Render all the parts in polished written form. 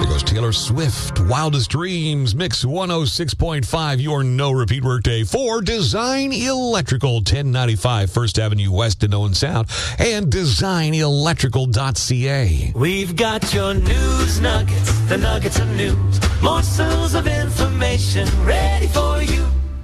goes Taylor Swift, Wildest Dreams, Mix 106.5, your no-repeat workday for Design Electrical, 1095 First Avenue West in Owen Sound, and designelectrical.ca. We've got your news nuggets, the nuggets of news, morsels of information ready for you.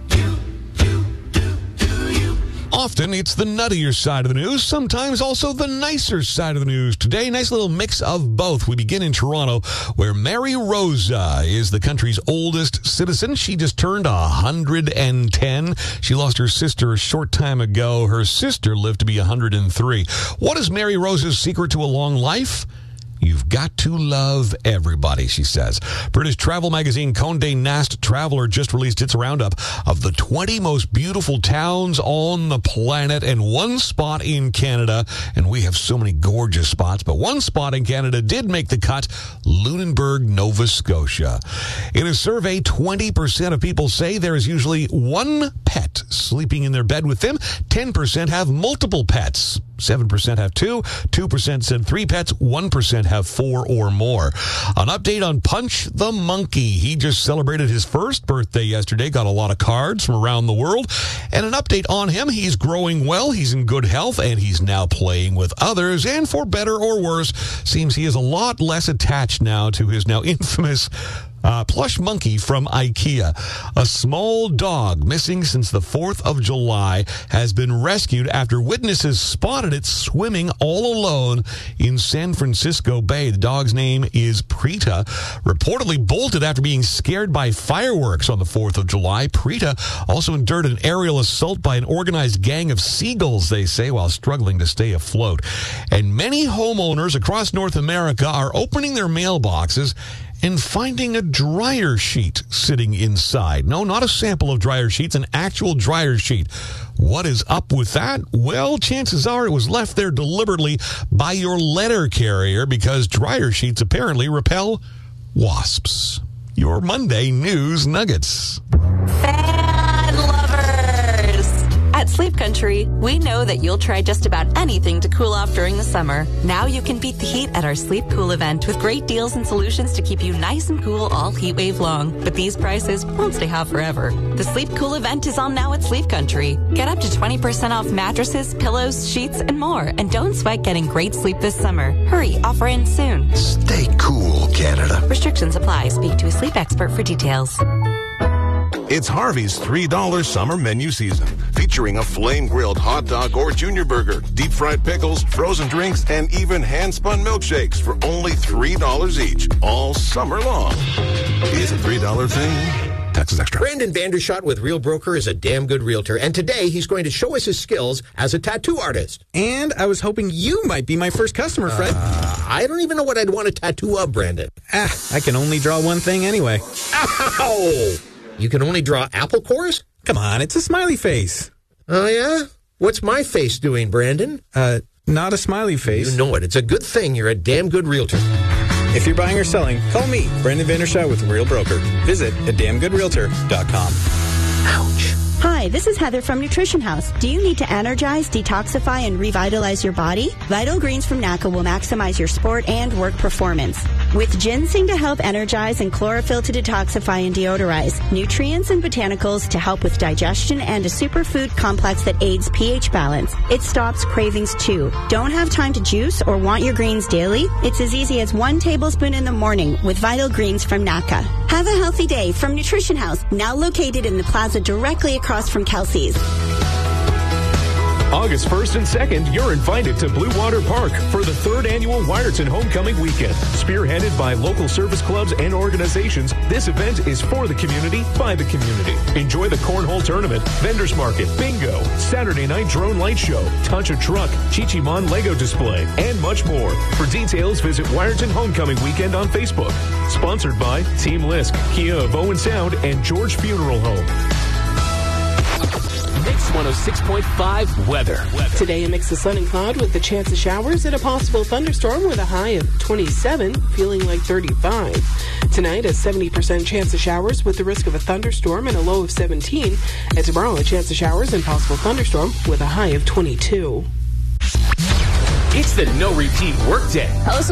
Often it's the nuttier side of the news, sometimes also the nicer side of the news. Today, nice little mix of both. We begin in Toronto, where Mary Rosa is the country's oldest citizen. She just turned 110. She lost her sister a short time ago. Her sister lived to be 103. What is Mary Rosa's secret to a long life? You've got to love everybody, she says. British travel magazine Condé Nast Traveler just released its roundup of the 20 most beautiful towns on the planet, and one spot in Canada, and we have so many gorgeous spots, but one spot in Canada did make the cut, Lunenburg, Nova Scotia. In a survey, 20% of people say there is usually one pet sleeping in their bed with them. 10% have multiple pets. 7% have 2% said 3 pets, 1% have 4 or more. An update on Punch the Monkey. He just celebrated his first birthday yesterday, got a lot of cards from around the world. And an update on him, he's growing well, he's in good health, and he's now playing with others. And for better or worse, seems he is a lot less attached now to his now infamous plush monkey from IKEA. A small dog missing since the 4th of July has been rescued after witnesses spotted it swimming all alone in San Francisco Bay. The dog's name is Prita. Reportedly bolted after being scared by fireworks on the 4th of July. Prita also endured an aerial assault by an organized gang of seagulls, they say, while struggling to stay afloat. And many homeowners across North America are opening their mailboxes and finding a dryer sheet sitting inside. No, not a sample of dryer sheets, an actual dryer sheet. What is up with that? Well, chances are it was left there deliberately by your letter carrier, because dryer sheets apparently repel wasps. Your Monday News Nuggets. Fan lovers! At Sleep Country, we know that you'll try just about anything to cool off during the summer. Now you can beat the heat at our Sleep Cool event with great deals and solutions to keep you nice and cool all heat wave long. But these prices won't stay hot forever. The Sleep Cool event is on now at Sleep Country. Get up to 20% off mattresses, pillows, sheets, and more. And don't sweat getting great sleep this summer. Hurry, offer ends soon. Stay cool, Canada. Restrictions apply. Speak to a sleep expert for details. It's Harvey's $3 summer menu season, featuring a flame-grilled hot dog or junior burger, deep-fried pickles, frozen drinks, and even hand-spun milkshakes for only $3 each, all summer long. Is a $3 thing? Taxes extra. Brandon Vandershot with Real Broker is a damn good realtor, and today he's going to show us his skills as a tattoo artist. And I was hoping you might be my first customer, Fred. I don't even know what I'd want a tattoo of, Brandon. I can only draw one thing anyway. Ow! You can only draw apple cores? Come on, it's a smiley face. Oh, yeah? What's my face doing, Brandon? Not a smiley face. You know it. It's a good thing you're a damn good realtor. If you're buying or selling, call me, Brandon Vandershot with Real Broker. Visit adamngoodrealtor.com. Ouch. Hi, this is Heather from Nutrition House. Do you need to energize, detoxify, and revitalize your body? Vital Greens from NACA will maximize your sport and work performance. With ginseng to help energize and chlorophyll to detoxify and deodorize, nutrients and botanicals to help with digestion, and a superfood complex that aids pH balance, it stops cravings too. Don't have time to juice or want your greens daily? It's as easy as 1 tablespoon in the morning with Vital Greens from NACA. Have a healthy day from Nutrition House, now located in the plaza directly across from Kelsey's. August 1st and 2nd, you're invited to Blue Water Park for the 3rd annual Wyerton Homecoming Weekend. Spearheaded by local service clubs and organizations, this event is for the community, by the community. Enjoy the cornhole tournament, vendors market, bingo, Saturday night drone light show, touch a truck, Chi-Chi-Mon Lego display, and much more. For details, visit Wyerton Homecoming Weekend on Facebook. Sponsored by Team Lisk, Kia of Owen Sound, and George Funeral Home. Mix 106.5 weather. Today, a mix of sun and cloud with a chance of showers and a possible thunderstorm with a high of 27, feeling like 35. Tonight, a 70% chance of showers with the risk of a thunderstorm and a low of 17. And tomorrow, a chance of showers and possible thunderstorm with a high of 22. It's the no repeat workday.